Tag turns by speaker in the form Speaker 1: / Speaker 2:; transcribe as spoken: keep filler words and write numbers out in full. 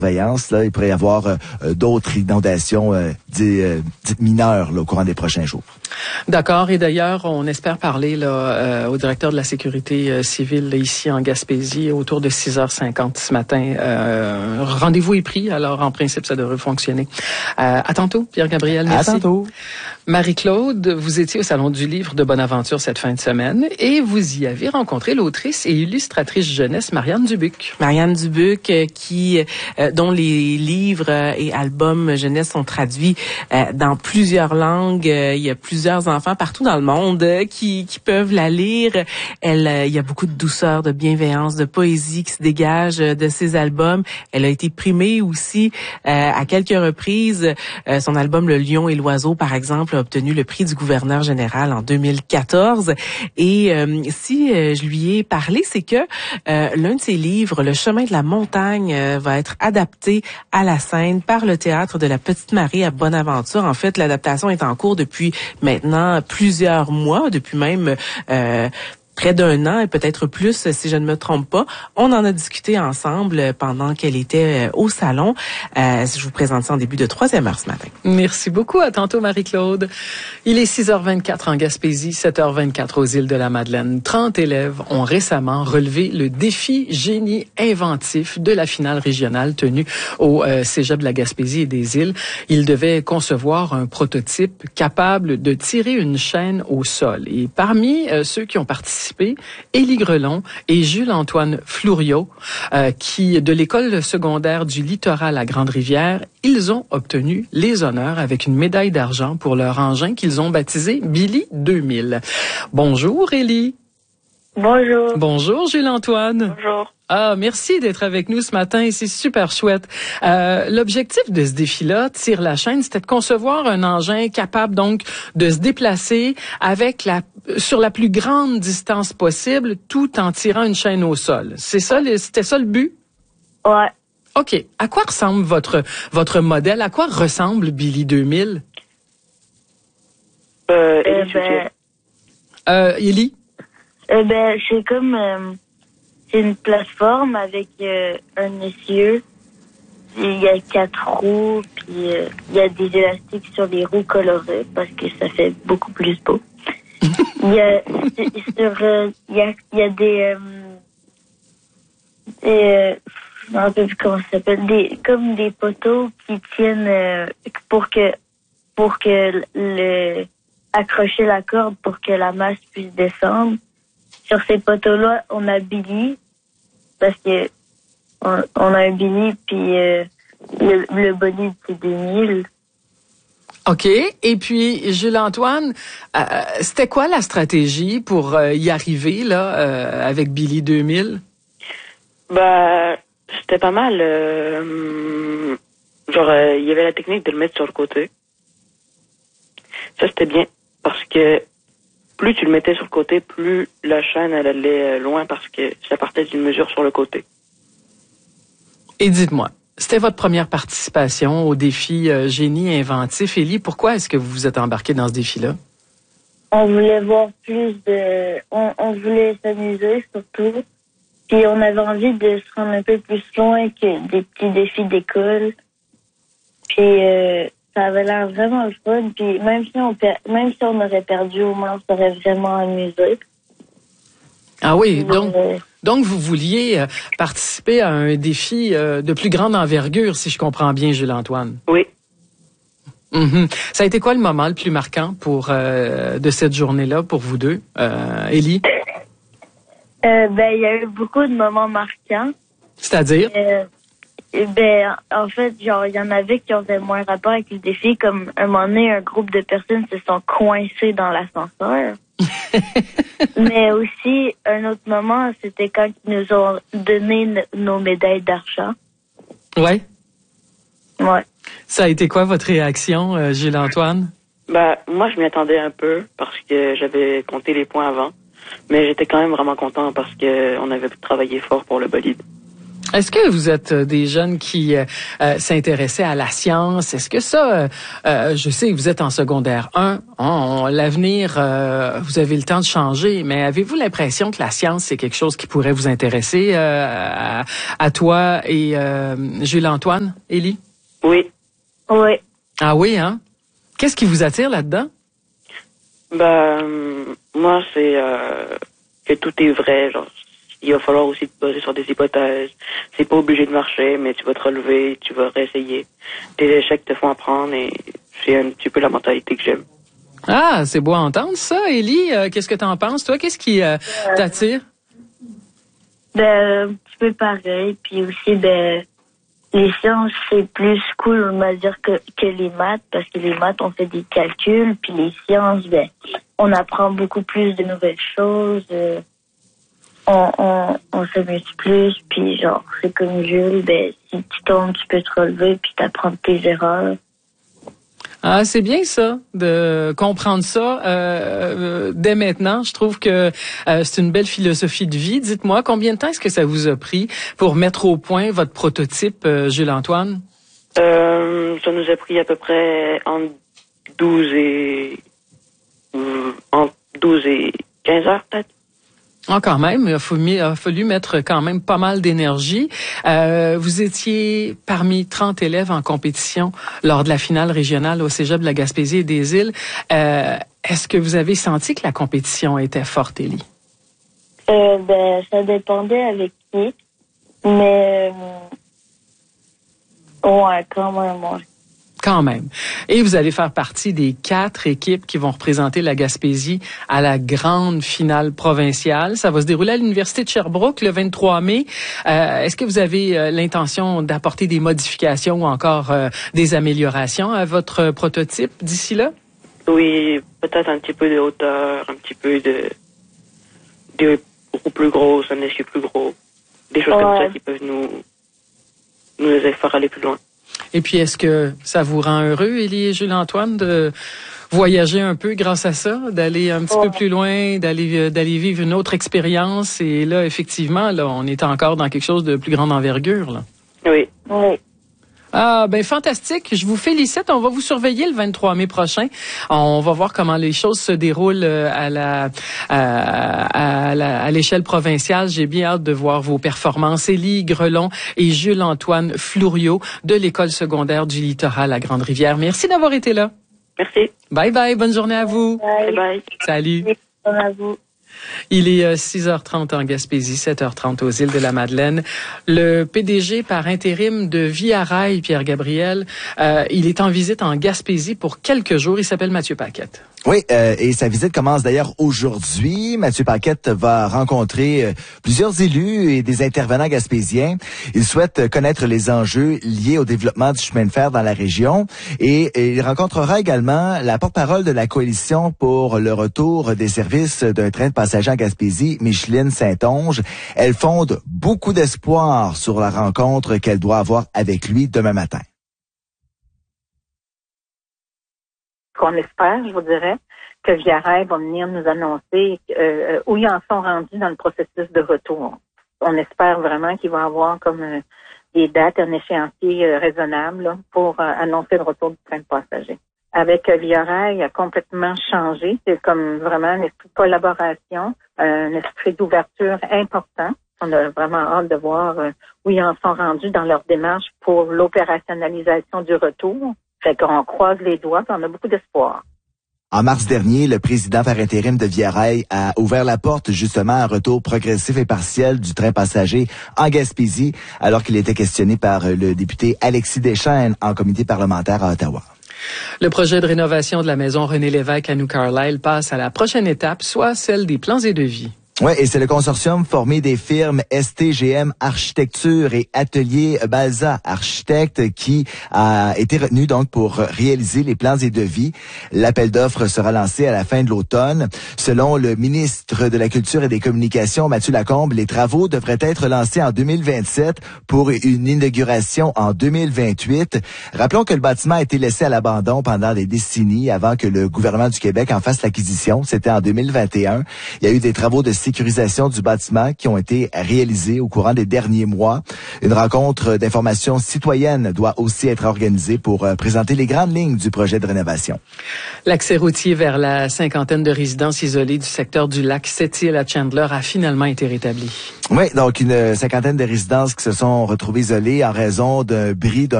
Speaker 1: Là, il pourrait y avoir euh, d'autres inondations euh, dites, euh, dites mineures là, au courant des prochains jours.
Speaker 2: D'accord. Et d'ailleurs, on espère parler là, euh, au directeur de la sécurité euh, civile là, ici en Gaspésie autour de six heures cinquante ce matin. Euh, rendez-vous est pris, alors en principe, ça devrait fonctionner. Euh, à tantôt, Pierre-Gabriel. Merci.
Speaker 1: À tantôt.
Speaker 2: Marie-Claude, vous étiez au Salon du Livre de Bonaventure cette fin de semaine et vous y avez rencontré l'autrice et illustratrice jeunesse Marianne Dubuc.
Speaker 3: Marianne Dubuc, euh, qui, euh, dont les livres euh, et albums jeunesse sont traduits euh, dans plusieurs langues. Euh, il y a plusieurs enfants partout dans le monde euh, qui, qui peuvent la lire. Elle, euh, il y a beaucoup de douceur, de bienveillance, de poésie qui se dégage euh, de ses albums. Elle a été primée aussi euh, à quelques reprises. Euh, son album Le Lion et l'Oiseau, par exemple, a obtenu le prix du gouverneur général en deux mille quatorze. Et euh, si euh, je lui ai parlé, c'est que euh, l'un de ses livres, Le Chemin de la montagne, euh, va être adapté à la scène par le Théâtre de la Petite Marie à Bonaventure. En fait, l'adaptation est en cours depuis maintenant plusieurs mois, depuis même euh, près d'un an et peut-être plus, si je ne me trompe pas. On en a discuté ensemble pendant qu'elle était au salon. Euh, je vous présente ça en début de troisième heure ce matin.
Speaker 2: Merci beaucoup. À tantôt, Marie-Claude. Il est six heures vingt-quatre en Gaspésie, sept heures vingt-quatre aux îles de la Madeleine. trente élèves ont récemment relevé le défi génie inventif de la finale régionale tenue au euh, Cégep de la Gaspésie et des îles. Ils devaient concevoir un prototype capable de tirer une chaîne au sol. Et parmi euh, ceux qui ont participé, Élie Grelon et Jules-Antoine Flouriot, euh, qui de l'école secondaire du Littoral à Grande-Rivière, ils ont obtenu les honneurs avec une médaille d'argent pour leur engin qu'ils ont baptisé Billy deux mille. Bonjour Élie.
Speaker 4: Bonjour.
Speaker 2: Bonjour Jules-Antoine.
Speaker 4: Bonjour.
Speaker 2: Ah, merci d'être avec nous ce matin, c'est super chouette. Euh, l'objectif de ce défi-là, Tire la chaîne, c'était de concevoir un engin capable donc de se déplacer avec la sur la plus grande distance possible, tout en tirant une chaîne au sol. C'est ça, c'était ça le but?
Speaker 4: Ouais.
Speaker 2: OK. À quoi ressemble votre votre modèle? À quoi ressemble Billy deux mille?
Speaker 4: Euh, euh ben,
Speaker 2: euh, Élie?
Speaker 4: Euh, ben, c'est comme... Euh, c'est une plateforme avec euh, un essieu. Il y a quatre roues, puis euh, il y a des élastiques sur les roues colorées parce que ça fait beaucoup plus beau. Il y a sur euh, il y a il y a des euh, des euh, je me rappelle plus comment ça s'appelle, des comme des poteaux qui tiennent euh, pour que pour que le accrocher la corde pour que la masse puisse descendre. Sur ces poteaux-là, on a Billy, parce que on, on a un Billy, puis euh, le, le bolide, c'est deux mille.
Speaker 2: OK. Et puis, Jules-Antoine, euh, c'était quoi la stratégie pour euh, y arriver, là, euh, avec Billy deux mille?
Speaker 5: Bah, c'était pas mal. Euh, genre, euh, il y avait la technique de le mettre sur le côté. Ça, c'était bien, parce que plus tu le mettais sur le côté, plus la chaîne, elle allait loin parce que ça partait d'une mesure sur le côté.
Speaker 2: Et dites-moi, c'était votre première participation au défi euh, génie inventif. Élie, pourquoi est-ce que vous vous êtes embarqué dans ce défi-là?
Speaker 4: On voulait voir plus de... On, on voulait s'amuser, surtout. Puis on avait envie de se rendre un peu plus loin que des petits défis d'école. Puis... Euh, ça avait l'air vraiment le fun, puis même si on per... même si on aurait perdu, au moins on serait vraiment amusé.
Speaker 2: Ah oui, donc euh... donc vous vouliez euh, participer à un défi euh, de plus grande envergure, si je comprends bien, Jules-Antoine.
Speaker 5: Oui.
Speaker 2: Mm-hmm. Ça a été quoi le moment le plus marquant pour euh, de cette journée-là pour vous deux, euh, Élie?
Speaker 4: Euh, ben il y a eu beaucoup de moments marquants.
Speaker 2: C'est-à-dire?
Speaker 4: Euh... Eh ben, en fait, genre, il y en avait qui avaient moins rapport avec le défi, comme un moment donné, un groupe de personnes se sont coincées dans l'ascenseur. Mais aussi, un autre moment, c'était quand ils nous ont donné n- nos médailles d'argent.
Speaker 2: Ouais.
Speaker 4: Ouais.
Speaker 2: Ça a été quoi votre réaction, euh, Gilles-Antoine?
Speaker 5: Bah, moi, je m'y attendais un peu parce que j'avais compté les points avant. Mais j'étais quand même vraiment content parce que on avait travaillé fort pour le bolide.
Speaker 2: Est-ce que vous êtes des jeunes qui euh, s'intéressaient à la science? Est-ce que ça, euh, je sais que vous êtes en secondaire un, on, l'avenir, euh, vous avez le temps de changer, mais avez-vous l'impression que la science, c'est quelque chose qui pourrait vous intéresser euh, à, à toi et euh, Jules-Antoine, Élie?
Speaker 5: Oui.
Speaker 4: Oui.
Speaker 2: Ah oui, hein? Qu'est-ce qui vous attire là-dedans?
Speaker 5: Ben, moi, c'est euh, que tout est vrai, genre. Il va falloir aussi te baser sur des hypothèses. C'est pas obligé de marcher, mais tu vas te relever, tu vas réessayer. Tes échecs te font apprendre et c'est un petit peu la mentalité que j'aime.
Speaker 2: Ah, c'est beau à entendre ça. Élie, euh, qu'est-ce que t'en penses? Toi, qu'est-ce qui euh, t'attire?
Speaker 4: Ben, un petit peu pareil. Puis aussi, ben, les sciences, c'est plus cool, on va dire, que, que les maths, parce que les maths, on fait des calculs, puis les sciences, ben, on apprend beaucoup plus de nouvelles choses. Euh, On, on, on s'amuse plus, puis genre, c'est comme Jules, ben, si tu tombes, tu peux te relever, puis t'apprendre tes erreurs.
Speaker 2: Ah, c'est bien ça, de comprendre ça euh, dès maintenant. Je trouve que euh, c'est une belle philosophie de vie. Dites-moi, combien de temps est-ce que ça vous a pris pour mettre au point votre prototype, euh, Jules-Antoine?
Speaker 5: Euh, ça nous a pris à peu près entre douze et... Euh, entre douze et quinze heures, peut-être.
Speaker 2: Ah, quand même, il a fallu, il a fallu mettre quand même pas mal d'énergie. Euh, vous étiez parmi trente élèves en compétition lors de la finale régionale au Cégep de la Gaspésie et des Îles. Euh, est-ce que vous avez senti que la compétition était forte, Élie?
Speaker 4: Euh, ben, ça dépendait avec qui, mais, euh, ouais, quand même, ouais.
Speaker 2: Quand même. Et vous allez faire partie des quatre équipes qui vont représenter la Gaspésie à la grande finale provinciale. Ça va se dérouler à l'Université de Sherbrooke le vingt-trois mai. Euh, est-ce que vous avez euh, l'intention d'apporter des modifications ou encore euh, des améliorations à votre prototype d'ici là?
Speaker 5: Oui, peut-être un petit peu de hauteur, un petit peu de... de roues plus grosses, un essieu plus gros. Des choses ouais. comme ça qui peuvent nous... nous faire aller plus loin.
Speaker 2: Et puis, est-ce que ça vous rend heureux, Élie et Jules-Antoine, de voyager un peu grâce à ça, d'aller un petit oh. peu plus loin, d'aller d'aller vivre une autre expérience? Et là, effectivement, là, on est encore dans quelque chose de plus grande envergure, là.
Speaker 5: Oui.
Speaker 4: Oui.
Speaker 2: Ah, ben fantastique. Je vous félicite. On va vous surveiller le vingt-trois mai prochain. On va voir comment les choses se déroulent à la à, à, la, à l'échelle provinciale. J'ai bien hâte de voir vos performances. Élie Grelon et Jules-Antoine Flouriot de l'école secondaire du Littoral à Grande-Rivière. Merci d'avoir été là.
Speaker 5: Merci.
Speaker 2: Bye bye. Bonne journée à vous.
Speaker 5: Bye bye.
Speaker 2: Salut.
Speaker 4: Bonne journée à vous.
Speaker 2: Il est six heures trente en Gaspésie, sept heures trente aux îles de la Madeleine. Le P D G par intérim de Via Rail, Pierre Gabriel, euh, il est en visite en Gaspésie pour quelques jours. Il s'appelle Mathieu Paquette.
Speaker 1: Oui, euh, et sa visite commence d'ailleurs aujourd'hui. Mathieu Paquette va rencontrer euh, plusieurs élus et des intervenants gaspésiens. Il souhaite connaître les enjeux liés au développement du chemin de fer dans la région et, et il rencontrera également la porte-parole de la coalition pour le retour des services d'un train de passagers en Gaspésie, Micheline Saint-Onge. Elle fonde beaucoup d'espoir sur la rencontre qu'elle doit avoir avec lui demain matin.
Speaker 6: Qu'on espère, je vous dirais, que Via Rail va venir nous annoncer euh, où ils en sont rendus dans le processus de retour. On espère vraiment qu'il va y avoir comme euh, des dates, un échéancier euh, raisonnable là, pour euh, annoncer le retour du train de passagers. Avec euh, Via Rail a complètement changé. C'est comme vraiment un esprit de collaboration, euh, un esprit d'ouverture important. On a vraiment hâte de voir euh, où ils en sont rendus dans leur démarche pour l'opérationnalisation du retour. Fait qu'on croise les doigts, puis on a beaucoup d'espoir.
Speaker 1: En mars dernier, le président par intérim de Via Rail a ouvert la porte justement à un retour progressif et partiel du train passager en Gaspésie, alors qu'il était questionné par le député Alexis Deschênes en comité parlementaire à Ottawa.
Speaker 2: Le projet de rénovation de la maison René Lévesque à New Carlisle passe à la prochaine étape, soit celle des plans et devis.
Speaker 1: Oui, et c'est le consortium formé des firmes S T G M Architecture et Atelier Balza Architecte qui a été retenu donc pour réaliser les plans et devis. L'appel d'offres sera lancé à la fin de l'automne. Selon le ministre de la Culture et des Communications, Mathieu Lacombe, les travaux devraient être lancés en deux mille vingt-sept pour une inauguration en deux mille vingt-huit. Rappelons que le bâtiment a été laissé à l'abandon pendant des décennies avant que le gouvernement du Québec en fasse l'acquisition. C'était en deux mille vingt et un. Il y a eu des travaux de sécurité sécurisation du bâtiment qui ont été réalisés au courant des derniers mois. Une rencontre d'information citoyenne doit aussi être organisée pour euh, présenter les grandes lignes du projet de rénovation.
Speaker 2: L'accès routier vers la cinquantaine de résidences isolées du secteur du lac Sept-Îles à Chandler a finalement été rétabli.
Speaker 1: Oui, donc une cinquantaine de résidences qui se sont retrouvées isolées en raison d'un bris d'un